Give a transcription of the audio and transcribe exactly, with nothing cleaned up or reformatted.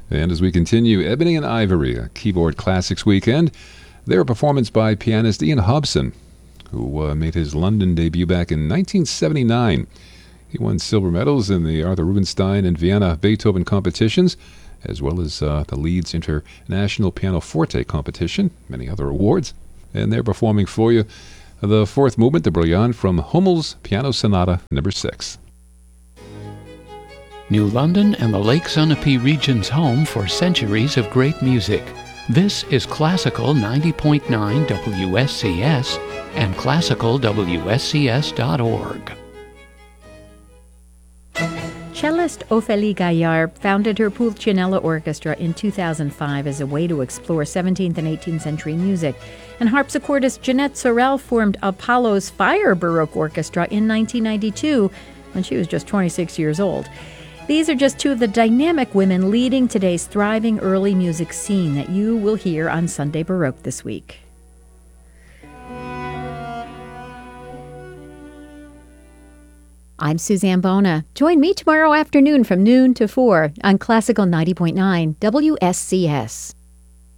And as we continue, Ebony and Ivory, a keyboard classics weekend. Their performance by pianist Ian Hobson, who uh, made his London debut back in nineteen seventy-nine. He won silver medals in the Arthur Rubinstein and Vienna Beethoven competitions, as well as uh, the Leeds International Pianoforte competition, many other awards. And they're performing for you the fourth movement, the Brilliant, from Hummel's Piano Sonata number six. New London and the Lake Sunapee region's home for centuries of great music. This is Classical ninety point nine W S C S and classical W S C S dot org. Cellist Ophélie Gaillard founded her Pulcinella Orchestra in two thousand five as a way to explore seventeenth and eighteenth century music. And harpsichordist Jeanette Sorel formed Apollo's Fire Baroque Orchestra in nineteen ninety-two when she was just twenty-six years old. These are just two of the dynamic women leading today's thriving early music scene that you will hear on Sunday Baroque this week. I'm Suzanne Bona. Join me tomorrow afternoon from noon to four on Classical ninety point nine W S C S.